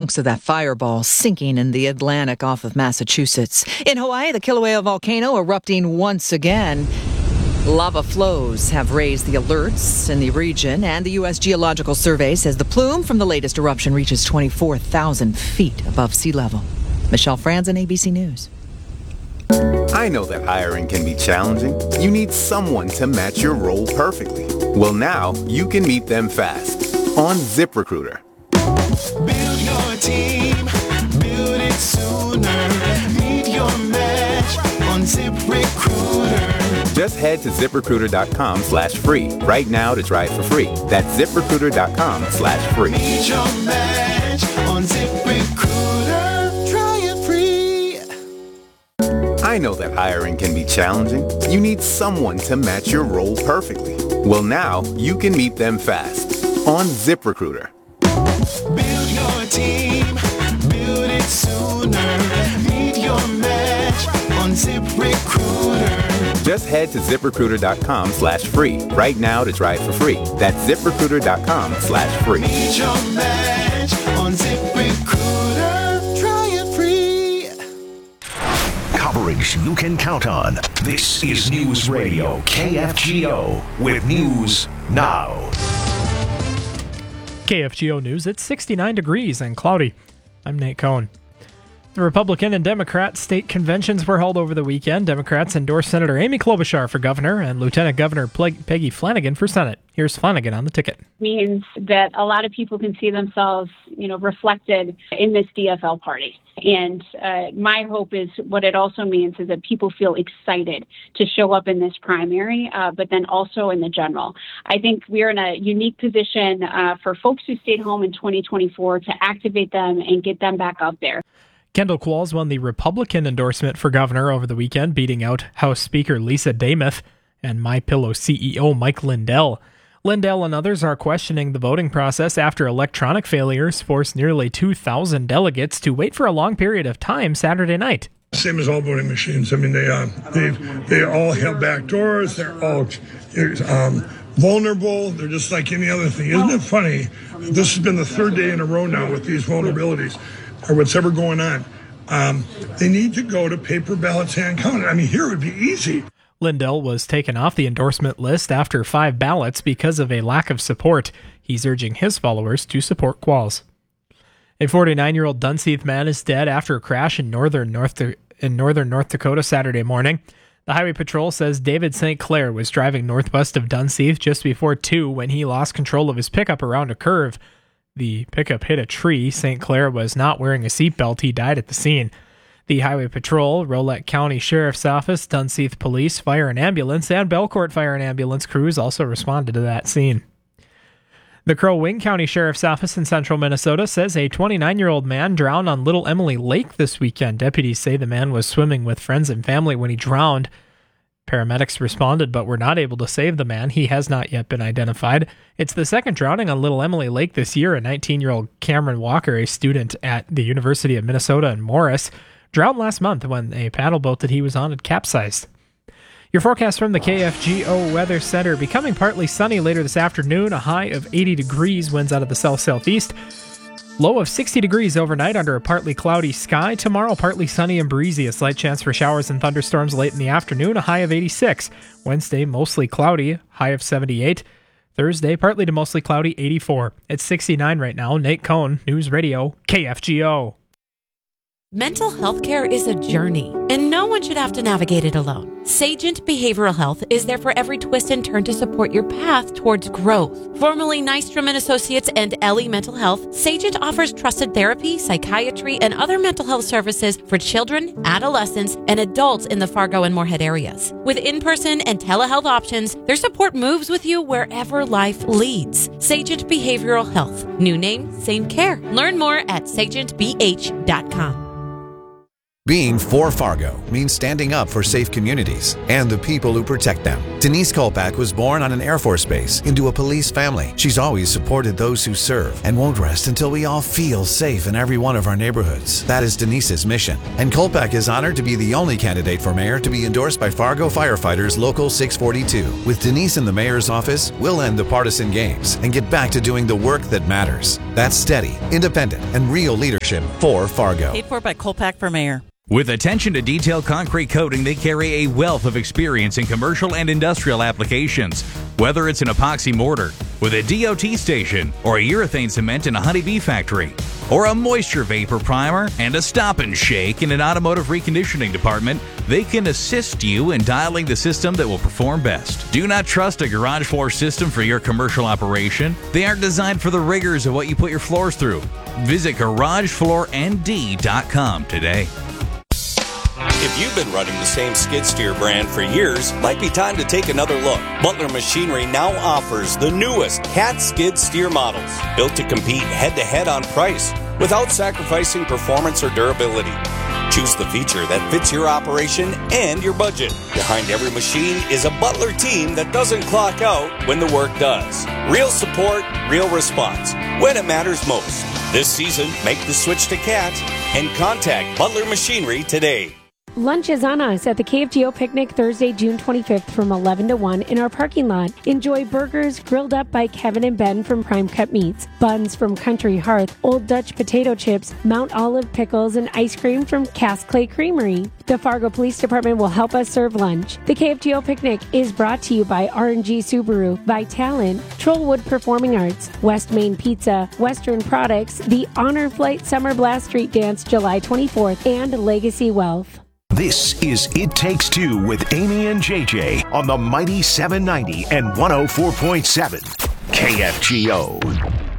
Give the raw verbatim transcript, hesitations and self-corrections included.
chunks of that fireball sinking in the Atlantic off of Massachusetts. In Hawaii, the Kilauea volcano erupting once again. Lava flows have raised the alerts in the region, and the U S Geological Survey says the plume from the latest eruption reaches twenty-four thousand feet above sea level. Michelle Franzen, A B C News. I know that hiring can be challenging. You need someone to match your role perfectly. Well, now you can meet them fast on ZipRecruiter. Build your team, build it sooner. Meet your match on ZipRecruiter. Just head to ZipRecruiter.com slash free right now to try it for free. That's ZipRecruiter.com slash free. Meet your match on ZipRecruiter. Try it free. I know that hiring can be challenging. You need someone to match your role perfectly. Well, now you can meet them fast on ZipRecruiter. Build your team, build it sooner. Meet your match on ZipRecruiter. Just head to ZipRecruiter.com slash free right now to try it for free. That's ZipRecruiter.com slash free. Meet your match on ZipRecruiter. Try it free. Coverage you can count on. This is News Radio K F G O with News Now. K F G O News, it's sixty-nine degrees and cloudy. I'm Nate Cohn. The Republican and Democrat state conventions were held over the weekend. Democrats endorsed Senator Amy Klobuchar for governor and Lieutenant Governor Peggy Flanagan for Senate. Here's Flanagan on the ticket. Means that a lot of people can see themselves, you know, reflected in this D F L party. And uh, my hope is what it also means is that people feel excited to show up in this primary, uh, but then also in the general. I think we're in a unique position uh, for folks who stayed home in twenty twenty-four to activate them and get them back out there. Kendall Qualls won the Republican endorsement for governor over the weekend, beating out House Speaker Lisa Damuth and MyPillow C E O Mike Lindell. Lindell and others are questioning the voting process after electronic failures forced nearly two thousand delegates to wait for a long period of time Saturday night. Same as all voting machines. I mean, they uh, they they all have back doors. They're all um, vulnerable. They're just like any other thing. Isn't it funny? This has been the third day in a row now with these vulnerabilities, or what's ever going on. Um, they need to go to paper ballots hand counted. I mean, here it would be easy. Lindell was taken off the endorsement list after five ballots because of a lack of support. He's urging his followers to support Qualls. A forty-nine-year-old Dunseith man is dead after a crash in northern North in northern North Dakota Saturday morning. The Highway Patrol says David Saint Clair was driving northwest of Dunseith just before two when he lost control of his pickup around a curve. The pickup hit a tree. Saint Clair was not wearing a seatbelt. He died at the scene. The Highway Patrol, Rolette County Sheriff's Office, Dunseith Police, Fire and Ambulance, and Belcourt Fire and Ambulance crews also responded to that scene. The Crow Wing County Sheriff's Office in central Minnesota says a twenty-nine-year-old man drowned on Little Emily Lake this weekend. Deputies say the man was swimming with friends and family when he drowned. Paramedics responded but were not able to save the man. He has not yet been identified. It's the second drowning on Little Emily Lake this year. A nineteen-year-old Cameron Walker, a student at the University of Minnesota in Morris, drowned last month when a paddle boat that he was on had capsized. Your forecast from the K F G O Weather Center: becoming partly sunny later this afternoon, a high of eighty degrees, winds out of the south-southeast. Low of sixty degrees overnight under a partly cloudy sky. Tomorrow, partly sunny and breezy, a slight chance for showers and thunderstorms late in the afternoon, a high of eighty-six. Wednesday, mostly cloudy, high of seventy-eight. Thursday, partly to mostly cloudy, eighty-four. It's sixty-nine right now. Nate Cohn, News Radio, K F G O. Mental health care is a journey, and no one should have to navigate it alone. Sagent Behavioral Health is there for every twist and turn to support your path towards growth. Formerly Nystrom and Associates and Ellie Mental Health, Sagent offers trusted therapy, psychiatry, and other mental health services for children, adolescents, and adults in the Fargo and Moorhead areas. With in-person and telehealth options, their support moves with you wherever life leads. Sagent Behavioral Health. New name, same care. Learn more at sagent b h dot com. Being for Fargo means standing up for safe communities and the people who protect them. Denise Kolpak was born on an Air Force base into a police family. She's always supported those who serve and won't rest until we all feel safe in every one of our neighborhoods. That is Denise's mission. And Kolpak is honored to be the only candidate for mayor to be endorsed by Fargo Firefighters Local six forty-two. With Denise in the mayor's office, we'll end the partisan games and get back to doing the work that matters. That's steady, independent, and real leadership. protection for Fargo. Paid for by Colpack for Mayor. With attention to detail concrete coating, they carry a wealth of experience in commercial and industrial applications. Whether it's an epoxy mortar with a D O T station, or a urethane cement in a honeybee factory, or a moisture vapor primer and a stop and shake in an automotive reconditioning department, they can assist you in dialing the system that will perform best. Do not trust a garage floor system for your commercial operation. They aren't designed for the rigors of what you put your floors through. Visit garage floor n d dot com today. If you've been running the same skid steer brand for years, might be time to take another look. Butler Machinery now offers the newest Cat skid steer models, built to compete head-to-head on price without sacrificing performance or durability. Choose the feature that fits your operation and your budget. Behind every machine is a Butler team that doesn't clock out when the work does. Real support, real response, when it matters most. This season, make the switch to Cat and contact Butler Machinery today. Lunch is on us at the K F G O Picnic Thursday, June twenty-fifth from eleven to one in our parking lot. Enjoy burgers grilled up by Kevin and Ben from Prime Cut Meats, buns from Country Hearth, Old Dutch potato chips, Mount Olive pickles, and ice cream from Cass Clay Creamery. The Fargo Police Department will help us serve lunch. The K F G O Picnic is brought to you by R and G Subaru, Vitalent, Trollwood Performing Arts, West Main Pizza, Western Products, the Honor Flight Summer Blast Street Dance July twenty-fourth, and Legacy Wealth. This is It Takes Two with Amy and J J on the Mighty seven ninety and one oh four point seven K F G O.